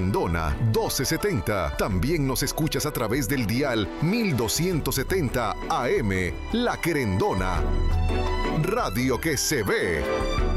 Querendona 1270. También nos escuchas a través del dial 1270 AM. La Querendona. Radio que se ve.